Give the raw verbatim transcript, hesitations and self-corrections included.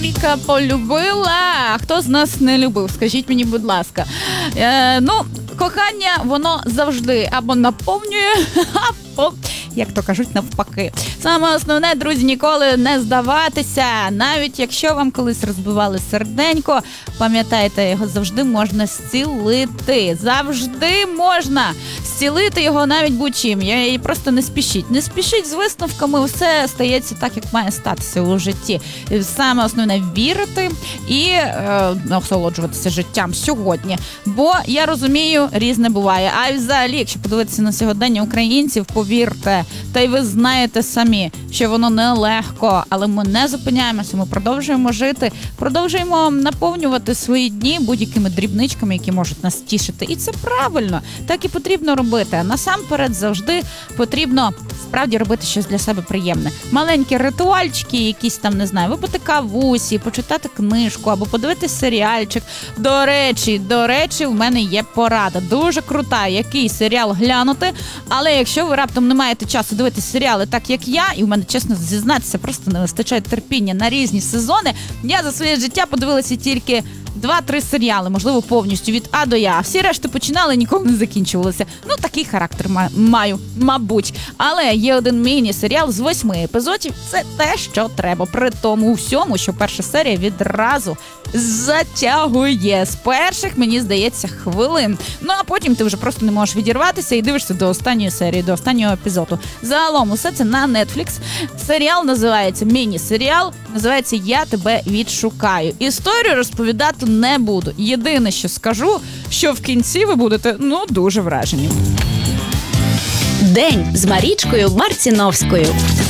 Маріка полюбила, а хто з нас не любив? Скажіть мені, будь ласка. Е, ну, кохання, воно завжди або наповнює, або, як то кажуть, навпаки. Саме основне, друзі, ніколи не здаватися. Навіть якщо вам колись розбивали серденько, пам'ятайте, його завжди можна зцілити. Завжди можна зцілити його навіть будь-чим. І просто не спішіть. Не спішіть з висновками, все стається так, як має статися у житті. Саме основне – вірити і е, насолоджуватися життям сьогодні. Бо, я розумію, різне буває. А взагалі, якщо подивитися на сьогодення українців, повірте, та й ви знаєте самі, що воно нелегко, але ми не зупиняємося, ми продовжуємо жити, продовжуємо наповнювати свої дні будь-якими дрібничками, які можуть нас тішити. І це правильно, так і потрібно робити. Насамперед завжди потрібно справді робити щось для себе приємне. Маленькі ритуальчики, якісь там, не знаю, випити кавусі, почитати книжку або подивитися серіальчик. До речі, до речі, в мене є порада. Дуже крута, який серіал глянути, але якщо ви раптом не маєте часу дивитися серіали так, як я, і в мене, чесно зізнатися, просто не вистачає терпіння на різні сезони, я за своє життя подивилася тільки два-три серіали, можливо, повністю від А до Я. Всі решти починали, ніколи не закінчувалися. Ну, такий характер маю, мабуть. Але є один міні-серіал з восьми епізодів. Це те, що треба. При тому всьому, що перша серія відразу затягує. З перших, мені здається, хвилин. Ну, а потім ти вже просто не можеш відірватися і дивишся до останньої серії, до останнього епізоду. Загалом, усе це на Netflix. Серіал називається, міні-серіал, називається «Я тебе відшукаю». Історію розповідати не буду. Єдине, що скажу, що в кінці ви будете, ну, дуже вражені. День з Марічкою Марціновською.